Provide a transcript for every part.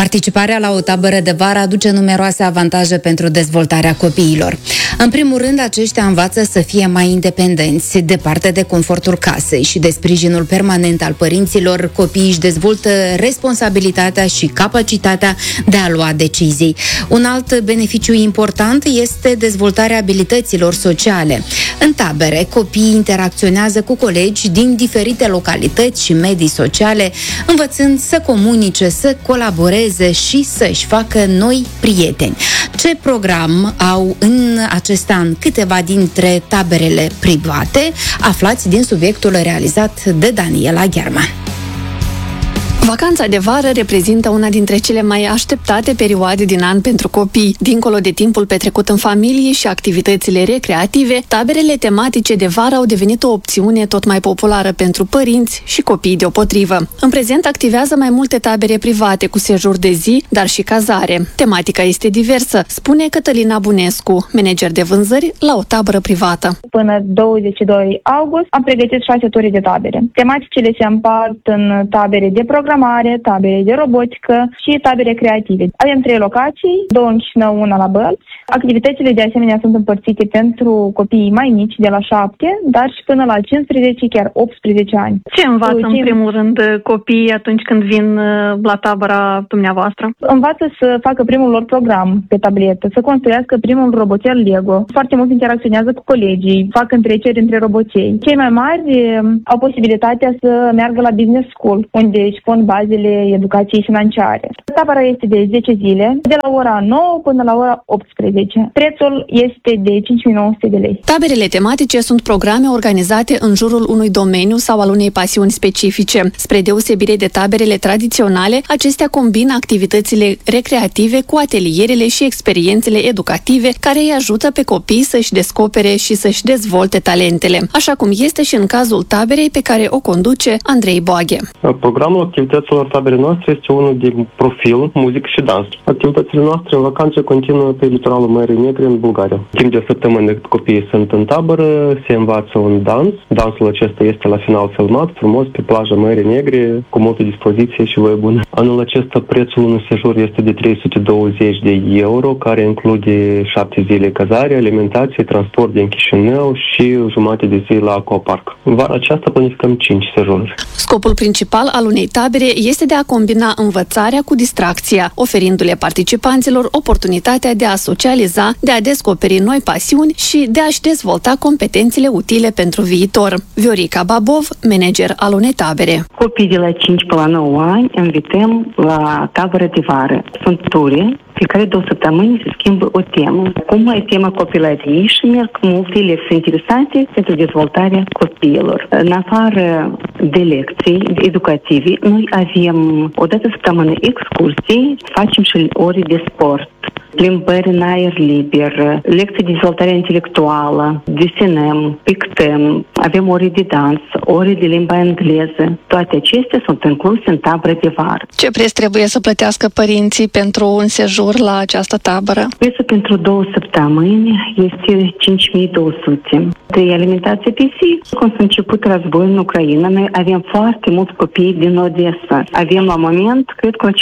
Participarea la o tabără de vară aduce numeroase avantaje pentru dezvoltarea copiilor. În primul rând, aceștia învață să fie mai independenți, departe de confortul casei și de sprijinul permanent al părinților. Copiii își dezvoltă responsabilitatea și capacitatea de a lua decizii. Un alt beneficiu important este dezvoltarea abilităților sociale. În tabere, copiii interacționează cu colegi din diferite localități și medii sociale, învățând să comunice, să colaboreze și să-și facă noi prieteni. Ce program au în acest an câteva dintre taberele private? Aflați din subiectul realizat de Daniela Gherman. Vacanța de vară reprezintă una dintre cele mai așteptate perioade din an pentru copii. Dincolo de timpul petrecut în familie și activitățile recreative, taberele tematice de vară au devenit o opțiune tot mai populară pentru părinți și copii deopotrivă. În prezent activează mai multe tabere private cu sejur de zi, dar și cazare. Tematica este diversă, spune Cătălina Bunescu, manager de vânzări la o tabără privată. Până 22 august am pregătit 6 turi de tabere. Tematicile se împart în tabere de programare, tabere de robotică și tabere creative. Avem 3 locații, 2 în Chișinău, una la Bălți. Activitățile de asemenea sunt împărțite pentru copiii mai mici, de la 7, dar și până la 15, chiar 18 ani. Ce învață în primul rând copiii atunci când vin la tabăra dumneavoastră? Învață să facă primul lor program pe tabletă, să construiască primul roboțel Lego. Foarte mult interacționează cu colegii, fac întreceri între roboței. Cei mai mari au posibilitatea să meargă la business school, unde își pun bazele educației financiare. Tabăra este de 10 zile, de la ora 9 până la ora 18. Prețul este de 5.900 de lei. Taberele tematice sunt programe organizate în jurul unui domeniu sau al unei pasiuni specifice. Spre deosebire de taberele tradiționale, acestea combină activitățile recreative cu atelierele și experiențele educative care îi ajută pe copii să-și descopere și să-și dezvolte talentele, așa cum este și în cazul taberei pe care o conduce Andrei Boaghe. Programul activităților taberei noastre este unul de profil, muzică și dans. Activitățile noastre în vacanță continuă pe litoralul Mării Negre în Bulgaria. Timp de o săptămână copiii sunt în tabără, se învață un dans. Dansul acesta este la final filmat, frumos, pe plaja Mării Negre, cu multă dispoziție și voie bună. Anul acesta prețul unui sejur este de 320 de euro, care include 7 zile cazare, alimentație, transport din Chișinău și jumătate de zi la aquapark. Vara aceasta planificăm 5 sejururi. Scopul principal al unei tabere este de a combina învățarea cu distracția, oferindu-le participanților oportunitatea de a socializa, de a descoperi noi pasiuni și de a-și dezvolta competențele utile pentru viitor. Viorica Babov, manager al unei tabere. Copii de la 5 până la 9 ani invităm la tabără de vară. Sunt ture. Fiecare 2 săptămâni se schimbă o temă. Cum e tema copilăriei și merg multe lecții interesante pentru dezvoltarea copiilor. În afară de lecții educative, noi avem o dată săptămână excursii, facem și ore de sport, plimbări în aer liber, lecții de dezvoltare intelectuală, desenăm, pictăm, avem ore de dans, ore de limba engleză. Toate acestea sunt incluse în tabără de vară. Ce preț trebuie să plătească părinții pentru un sejur la această tabără? Prețul pentru 2 săptămâni este 5.200. De alimentație pe zi. Când s-a început războiul în Ucraina, noi avem foarte mulți copii din Odessa. Avem la moment, cred că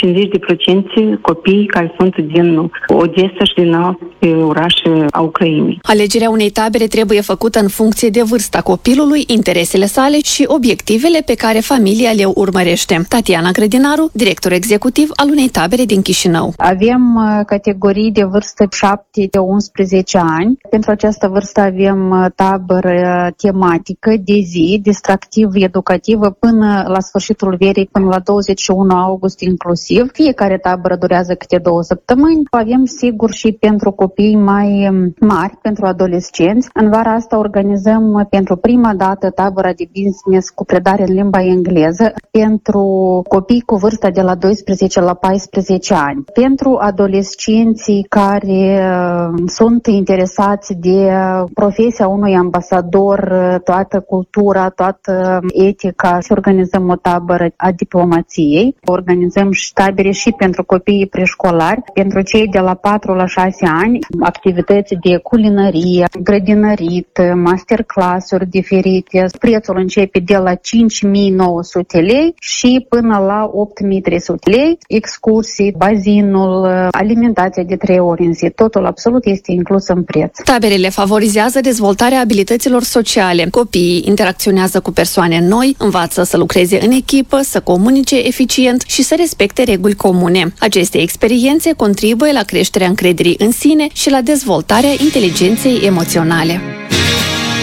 50% copii care sunt din Odessa și din alte orașe a Ucrainei. Alegerea unei tabere trebuie făcută în funcție de vârsta copilului, interesele sale și obiectivele pe care familia le urmărește. Tatiana Grădinaru, director executiv al unei tabere din Chișinău. Avem categorii de vârstă 7-11 ani. Pentru această vârstă avem tabără tematică de zi, distractiv-educativă până la sfârșitul verii, până la 21 august inclusiv. Fiecare tabără durează câte 2 săptămâni. Avem sigur și pentru copii mai mari, pentru adolescenți. În vara asta organizăm pentru prima dată tabăra de business cu predare în limba engleză pentru copii cu vârsta de la 12 la 14 ani. Pentru adolescenții care sunt interesați de profesia unui ambasador, toată cultura, toată etica, să organizăm o tabără a diplomației. Organizăm și tabere și pentru copiii preșcolari, pentru cei de la 4 la 6 ani, activități de culinărie, grădinărit, masterclass-uri diferite. Prețul începe de la 5.900 lei și până la 8.300 lei. Excursii, bazinul, alimentația de 3 ori în zi, totul absolut este inclus în preț. Taberele favorizează dezvoltarea abilităților sociale. Copiii interacționează cu persoane noi, învață să lucreze în echipă, să comunice eficient și să respecte reguli comune. Aceste experiențe contribuie la creșterea încrederii în sine și la dezvoltarea inteligenței emoționale.